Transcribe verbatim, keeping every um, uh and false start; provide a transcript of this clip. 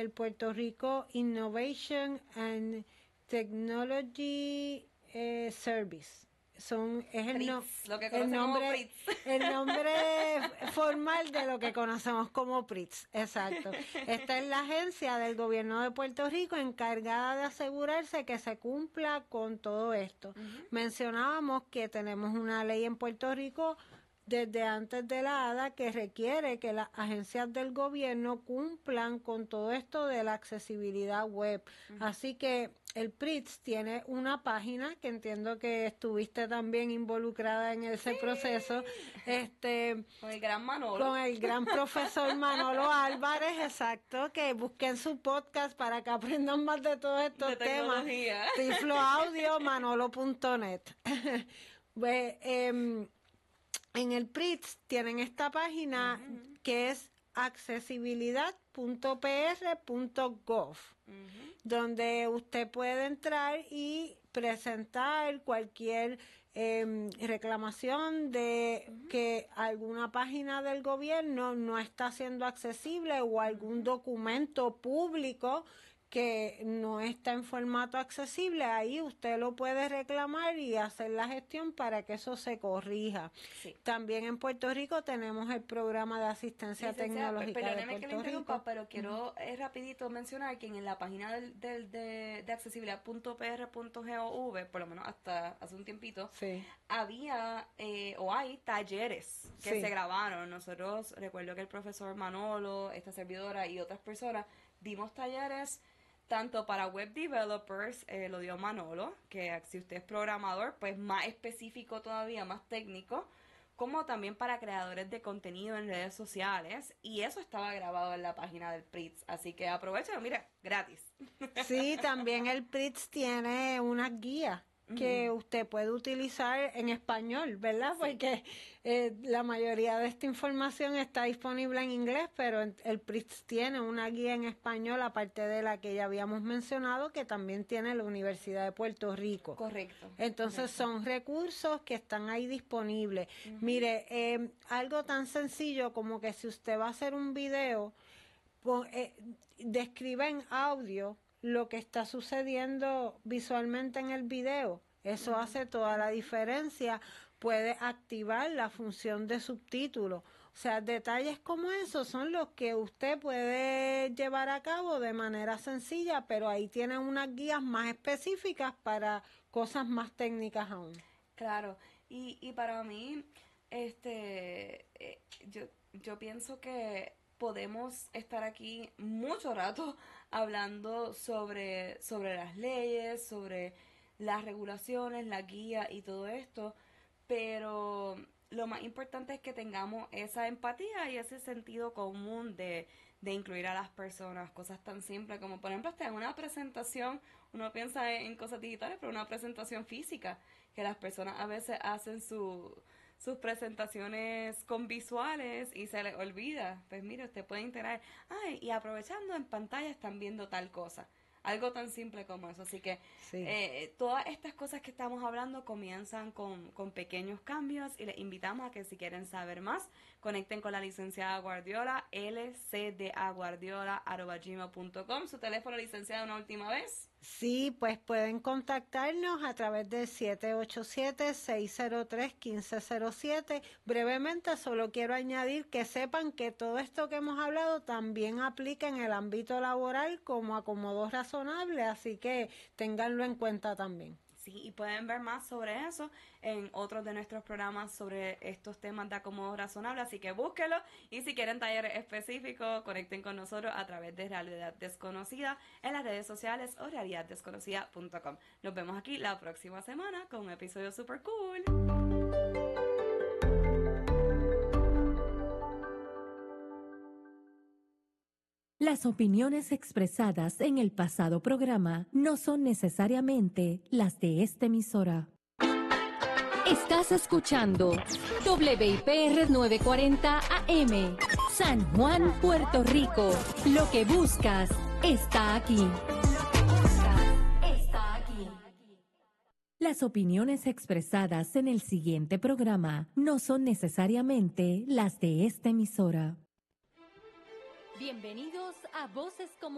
el Puerto Rico Innovation and Technology eh, Service. Son, es el, no, lo que el nombre el nombre formal de lo que conocemos como P R I T S, exacto. Esta es la agencia del gobierno de Puerto Rico encargada de asegurarse que se cumpla con todo esto. Uh-huh. Mencionábamos que tenemos una ley en Puerto Rico desde antes de la ADA que requiere que las agencias del gobierno cumplan con todo esto de la accesibilidad web. Uh-huh. Así que el P R I T S tiene una página que entiendo que estuviste también involucrada en ese sí. proceso. Este, con el gran Manolo. Con el gran profesor Manolo Álvarez, exacto, que busquen su podcast para que aprendan más de todos estos de temas. Tiflo Audio, manolo punto net. pues, eh, en el P R I T S tienen esta página uh-huh. que es accesibilidad punto p r punto gov, uh-huh. donde usted puede entrar y presentar cualquier eh, reclamación de uh-huh. que alguna página del gobierno no está siendo accesible o algún uh-huh. documento público que no está en formato accesible. Ahí usted lo puede reclamar y hacer la gestión para que eso se corrija. Sí. También en Puerto Rico tenemos el programa de asistencia tecnológica pero, de Puerto que le interrumpa, Rico. Pero quiero uh-huh. eh, rapidito mencionar que en la página del, del, de, de accesibilidad punto p r punto gov, por lo menos hasta hace un tiempito, sí. había eh, o hay talleres que sí. se grabaron. Nosotros, recuerdo que el profesor Manolo, esta servidora y otras personas, dimos talleres tanto para web developers, eh, lo dio Manolo, que si usted es programador, pues más específico todavía, más técnico, como también para creadores de contenido en redes sociales, y eso estaba grabado en la página del P R I T S, así que aprovechen, mira, gratis. Sí, también el P R I T S tiene una guía que usted puede utilizar en español, ¿verdad? Sí. Porque eh, la mayoría de esta información está disponible en inglés, pero el P R I T S tiene una guía en español, aparte de la que ya habíamos mencionado, que también tiene la Universidad de Puerto Rico. Correcto. Entonces correcto. son recursos que están ahí disponibles. Uh-huh. Mire, eh, algo tan sencillo como que si usted va a hacer un video, pues, eh, describa en audio lo que está sucediendo visualmente en el video. Eso uh-huh. hace toda la diferencia. Puede activar la función de subtítulos. O sea, detalles como esos son los que usted puede llevar a cabo de manera sencilla, pero ahí tiene unas guías más específicas para cosas más técnicas aún. Claro, y, y para mí, este, eh, yo, yo pienso que podemos estar aquí mucho rato hablando sobre, sobre las leyes, sobre las regulaciones, la guía y todo esto, pero lo más importante es que tengamos esa empatía y ese sentido común de, de incluir a las personas, cosas tan simples como, por ejemplo, hasta en una presentación, uno piensa en, en cosas digitales, pero una presentación física, que las personas a veces hacen su... sus presentaciones con visuales y se les olvida. Pues mire, usted puede integrar, ay, y aprovechando en pantalla están viendo tal cosa. Algo tan simple como eso. Así que sí. eh, todas estas cosas que estamos hablando comienzan con, con pequeños cambios y les invitamos a que si quieren saber más, conecten con la licenciada Guardiola, l c d a guardiola arroba gmail punto com. ¿Su teléfono, licenciada, una última vez? Sí, pues pueden contactarnos a través del siete ocho siete, seis cero tres, uno cinco cero siete. Brevemente, solo quiero añadir que sepan que todo esto que hemos hablado también aplica en el ámbito laboral como acomodo razonable, así que ténganlo en cuenta también. Sí, y pueden ver más sobre eso en otros de nuestros programas sobre estos temas de acomodo razonable, así que búsquenlo. Y si quieren talleres específicos, conecten con nosotros a través de Realidad Desconocida en las redes sociales o realidad desconocida punto com. Nos vemos aquí la próxima semana con un episodio super cool. Las opiniones expresadas en el pasado programa no son necesariamente las de esta emisora. Estás escuchando W I P R novecientos cuarenta A M, San Juan, Puerto Rico. Lo que buscas está aquí. Está aquí. Las opiniones expresadas en el siguiente programa no son necesariamente las de esta emisora. Bienvenidos a Voces Comunitarias.